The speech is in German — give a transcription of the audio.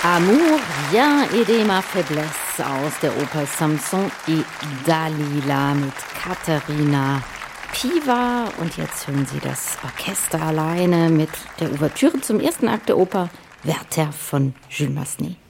Amour, rien et ma faiblesse aus der Oper Samson et Dalila mit Katharina Piwa. Und jetzt hören Sie das Orchester alleine mit der Ouvertüre zum ersten Akt der Oper Werther von Jules Massenet.